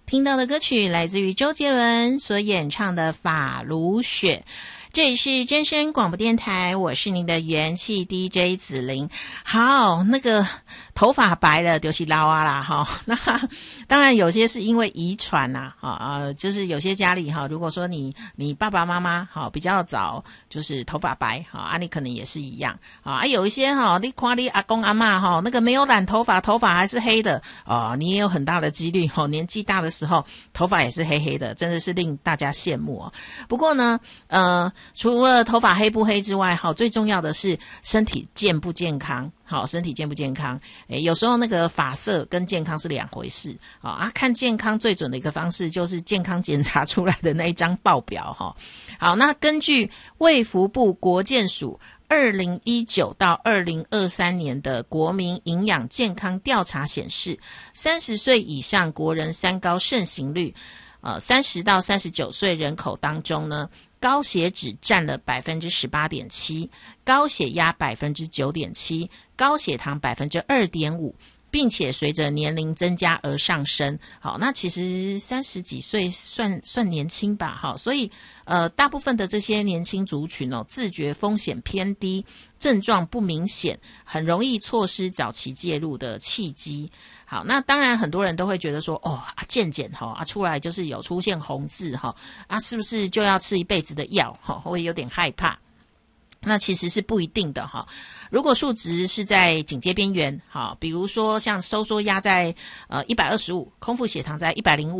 听到的歌曲来自于周杰伦所演唱的《法如雪》。这里是真声广播电台，我是您的元气 DJ 子琳。好，那个头发白了就是老啊啦哈。那当然有些是因为遗传呐，就是有些家里哈，如果说你爸爸妈妈哈比较早就是头发白哈，你可能也是一样啊。有一些哈，你看你阿公阿嬷哈，那个没有染头发还是黑的你也有很大的几率哈，年纪大的时候头发也是黑黑的，真的是令大家羡慕哦。不过呢，除了头发黑不黑之外，最重要的是身体健不健康。好，身体健不健康？有时候那个发色跟健康是两回事看健康最准的一个方式就是健康检查出来的那一张报表哈。好，那根据卫福部国健署2019到2023年的国民营养健康调查显示，30岁以上国人三高盛行率，30到39岁人口当中呢，高血脂占了 18.7%， 高血压 9.7%， 高血糖 2.5%， 并且随着年龄增加而上升。好，那其实30几岁算年轻吧。好，所以大部分的这些年轻族群自觉风险偏低，症状不明显，很容易错失早期介入的契机。好，那当然很多人都会觉得说健检出来就是有出现红字是不是就要吃一辈子的药会有点害怕。那其实是不一定的如果数值是在警戒边缘比如说像收缩压在125，空腹血糖在105